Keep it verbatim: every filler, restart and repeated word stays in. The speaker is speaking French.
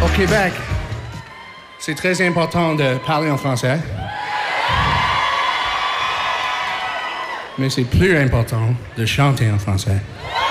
Au Québec, c'est très important de parler en français. Mais c'est plus important de chanter en français.